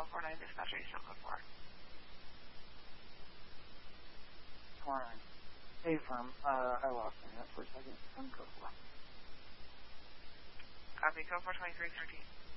49 dispatcher, you still code 4. 49. Hey, firm. I lost my net for a second. I'm code 4. Copy, code 42313.